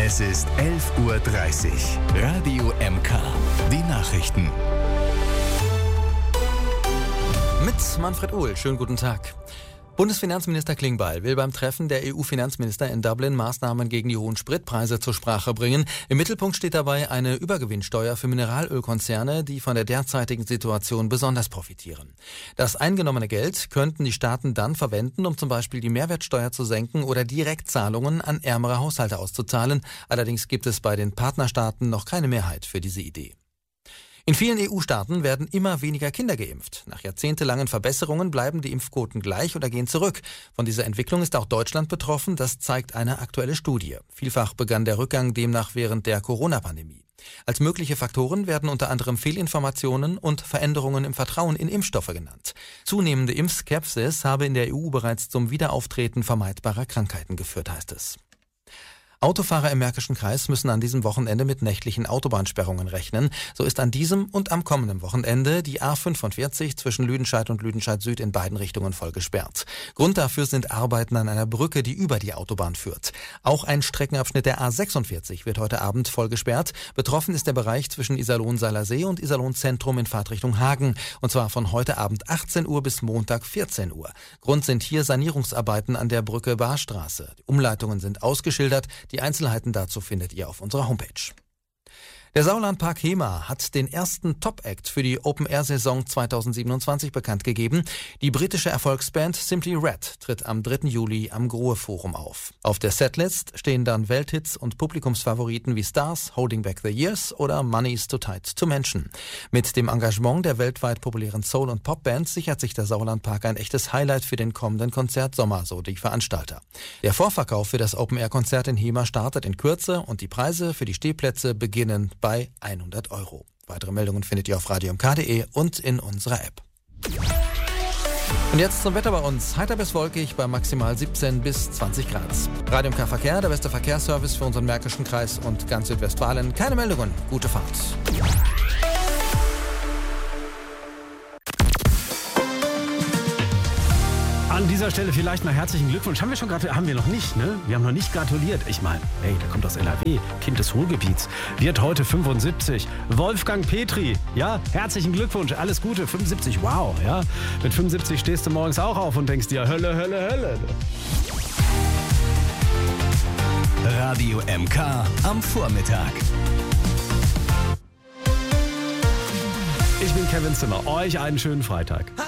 Es ist 11:30 Uhr. Radio MK. Die Nachrichten. Mit Manfred Uhl. Schönen guten Tag. Bundesfinanzminister Klingbeil will beim Treffen der EU-Finanzminister in Dublin Maßnahmen gegen die hohen Spritpreise zur Sprache bringen. Im Mittelpunkt steht dabei eine Übergewinnsteuer für Mineralölkonzerne, die von der derzeitigen Situation besonders profitieren. Das eingenommene Geld könnten die Staaten dann verwenden, um zum Beispiel die Mehrwertsteuer zu senken oder Direktzahlungen an ärmere Haushalte auszuzahlen. Allerdings gibt es bei den Partnerstaaten noch keine Mehrheit für diese Idee. In vielen EU-Staaten werden immer weniger Kinder geimpft. Nach jahrzehntelangen Verbesserungen bleiben die Impfquoten gleich oder gehen zurück. Von dieser Entwicklung ist auch Deutschland betroffen, das zeigt eine aktuelle Studie. Vielfach begann der Rückgang demnach während der Corona-Pandemie. Als mögliche Faktoren werden unter anderem Fehlinformationen und Veränderungen im Vertrauen in Impfstoffe genannt. Zunehmende Impfskepsis habe in der EU bereits zum Wiederauftreten vermeidbarer Krankheiten geführt, heißt es. Autofahrer im Märkischen Kreis müssen an diesem Wochenende mit nächtlichen Autobahnsperrungen rechnen. So ist an diesem und am kommenden Wochenende die A45 zwischen Lüdenscheid und Lüdenscheid Süd in beiden Richtungen voll gesperrt. Grund dafür sind Arbeiten an einer Brücke, die über die Autobahn führt. Auch ein Streckenabschnitt der A46 wird heute Abend voll gesperrt. Betroffen ist der Bereich zwischen Iserlohn-Seilersee und Iserlohn-Zentrum in Fahrtrichtung Hagen. Und zwar von heute Abend 18 Uhr bis Montag 14 Uhr. Grund sind hier Sanierungsarbeiten an der Brücke Baarstraße. Die Umleitungen sind ausgeschildert. Die Einzelheiten dazu findet ihr auf unserer Homepage. Der Sauerlandpark HEMA hat den ersten Top-Act für die Open-Air-Saison 2027 bekannt gegeben. Die britische Erfolgsband Simply Red tritt am 3. Juli am Grohe-Forum auf. Auf der Setlist stehen dann Welthits und Publikumsfavoriten wie Stars, Holding Back the Years oder Money's Too Tight to Mention. Mit dem Engagement der weltweit populären Soul- und Popbands sichert sich der Sauerlandpark ein echtes Highlight für den kommenden Konzertsommer, so die Veranstalter. Der Vorverkauf für das Open-Air-Konzert in HEMA startet in Kürze und die Preise für die Stehplätze beginnen bei 100 €. Weitere Meldungen findet ihr auf radiomk.de und in unserer App. Und jetzt zum Wetter bei uns. Heiter bis wolkig bei maximal 17 bis 20 Grad. Radio MK Verkehr, der beste Verkehrsservice für unseren Märkischen Kreis und ganz Südwestfalen. Keine Meldungen. Gute Fahrt. An dieser Stelle vielleicht mal herzlichen Glückwunsch. Haben wir noch nicht, ne? Wir haben noch nicht gratuliert. Ich meine, hey, der kommt aus NRW, Kind des Ruhrgebiets, wird heute 75. Wolfgang Petri, ja, herzlichen Glückwunsch, alles Gute, 75, wow, ja. Mit 75 stehst du morgens auch auf und denkst dir, Hölle, Hölle, Hölle. Radio MK am Vormittag. Ich bin Kevin Zimmer, euch einen schönen Freitag.